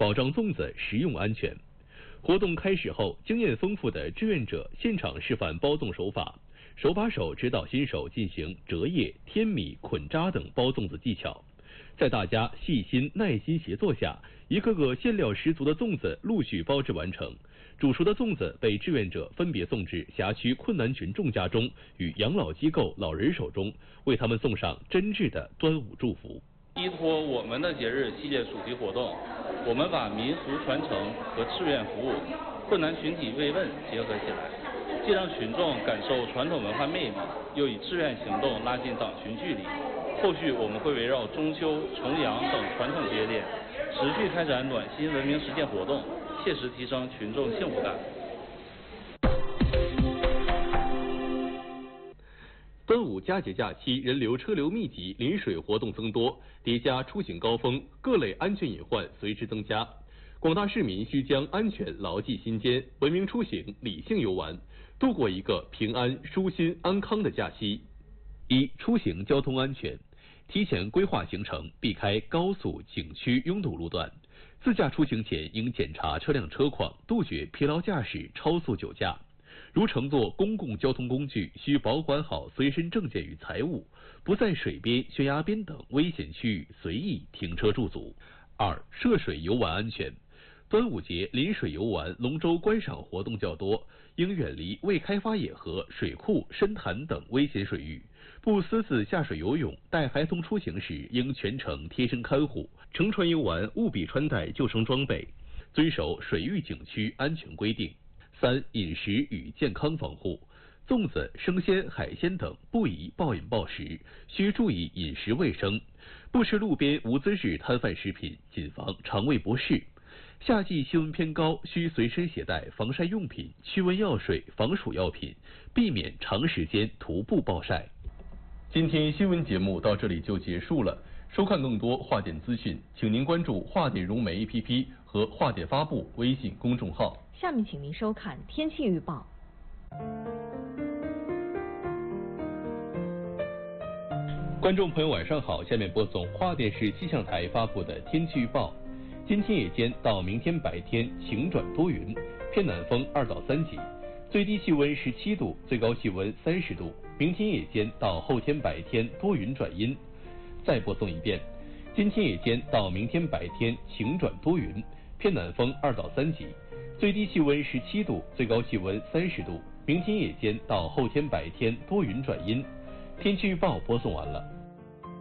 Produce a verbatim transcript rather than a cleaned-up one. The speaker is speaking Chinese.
保障粽子食用安全。活动开始后，经验丰富的志愿者现场示范包粽手法，手把手指导新手进行折叶、添米、捆扎等包粽子技巧。在大家细心耐心协作下，一个个馅料十足的粽子陆续包制完成。煮熟的粽子被志愿者分别送至辖区困难群众家中与养老机构老人手中，为他们送上真挚的端午祝福。 依托我们的节日系列主题活动，我们把民俗传承和志愿服务、困难群体慰问结合起来，既让群众感受传统文化魅力，又以志愿行动拉近党群距离。后续我们会围绕中秋、重阳等传统节点，持续开展暖心文明实践活动，切实提升群众幸福感。 端午佳节假期人流车流密集，临水活动增多，叠加出行高峰，各类安全隐患随之增加。广大市民需将安全牢记心间，文明出行，理性游玩，度过一个平安、舒心、安康的假期。一、出行交通安全。提前规划行程，避开高速、景区拥堵路段。自驾出行前应检查车辆车况，杜绝疲劳驾驶、超速酒驾。如乘坐公共交通工具，需保管好随身证件与财物，不在水边、悬崖边等危险区域随意停车驻足。二、涉水游玩安全。端午节临水游玩、龙舟观赏活动较多，应远离未开发野河、水库、深潭等危险水域，不私自下水游泳。带孩童出行时，应全程贴身看护。乘船游玩务必穿戴救生装备，遵守水域景区安全规定。三、饮食与健康防护。粽子、生鲜、海鲜等不宜暴饮暴食，需注意饮食卫生，不吃路边无资质摊贩食品，谨防肠胃不适。夏季气温偏高，需随身携带防晒用品、驱蚊药水、防暑药品，避免长时间徒步暴晒。今天新闻节目到这里就结束了。收看更多华电资讯，请您关注华电融媒 A P P 和华电发布微信公众号。 下面请您收看天气预报。 观众朋友晚上好，下面播送华电视气象台发布的天气预报。今天夜间到明天白天晴转多云，偏南风二到三级，最低气温十七度，最高气温三十度。明天夜间到后天白天多云转阴。再播送一遍，今天夜间到明天白天晴转多云，偏南风二到三级，最低气温十七度，最高气温三十度。明天夜间到后天白天多云转阴。天气预报播送完了。